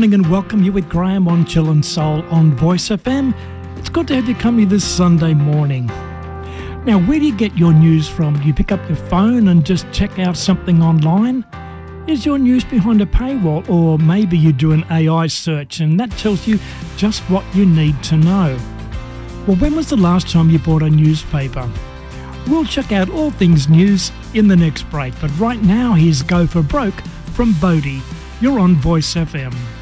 morning and welcome you with Graham on Chill and Soul on Voice FM. It's good to have your company this Sunday morning. Now, where do you get your news from? Do you pick up your phone and just check out something online? Is your news behind a paywall, or maybe you do an AI search and that tells you just what you need to know? Well, when was the last time you bought a newspaper? We'll check out all things news in the next break, but right now here's Go for Broke from Bodhi. You're on Voice FM.